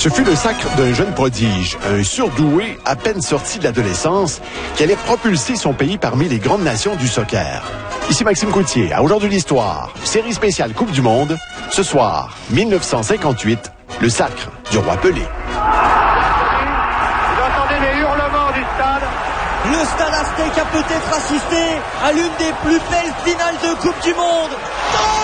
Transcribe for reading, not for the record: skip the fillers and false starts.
Ce fut le sacre d'un jeune prodige, un surdoué à peine sorti de l'adolescence, qui allait propulser son pays parmi les grandes nations du soccer. Ici Maxime Coutier, à Aujourd'hui l'Histoire, série spéciale Coupe du Monde. Ce soir, 1958, le sacre du roi Pelé. Vous entendez les hurlements du stade? Le Stade Aztèque a peut-être assisté à l'une des plus belles finales de Coupe du Monde.